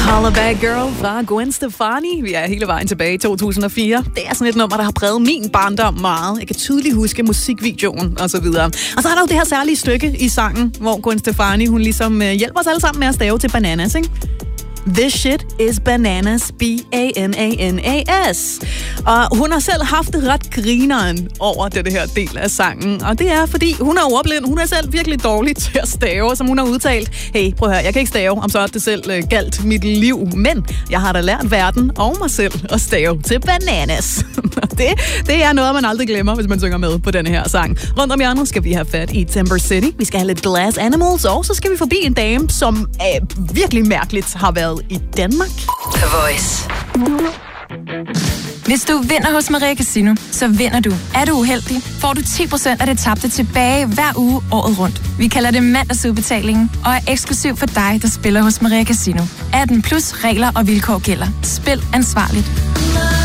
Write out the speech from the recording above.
Call a Bad Girl fra Gwen Stefani. Vi er hele vejen tilbage i 2004. Det er sådan et nummer, der har præget min barndom meget. Jeg kan tydeligt huske musikvideoen og så videre. Og så er der jo det her særlige stykke i sangen, hvor Gwen Stefani, hun ligesom hjælper os alle sammen med at stave til bananas, ikke? This shit is bananas, B-A-N-A-N-A-S. Og hun har selv haft det ret grineren over det her del af sangen. Og det er, fordi hun er ordblind. Hun er selv virkelig dårlig til at stave, som hun har udtalt. Hey, prøv at høre, jeg kan ikke stave, om så er det selv galt mit liv. Men jeg har da lært verden og mig selv at stave til bananas. det er noget, man aldrig glemmer, hvis man synger med på denne her sang. Rundt om hjørnet skal vi have fat i Timber City. Vi skal have lidt Glass Animals, og så skal vi forbi en dame, som virkelig mærkeligt har været i Danmark. The Voice. Hvis du vinder hos Maria Casino, så vinder du. Er du uheldig, får du 10% af det tabte tilbage hver uge året rundt. Vi kalder det mandagsudbetalingen, og er eksklusiv for dig, der spiller hos Maria Casino. 18+ regler og vilkår gælder. Spil ansvarligt.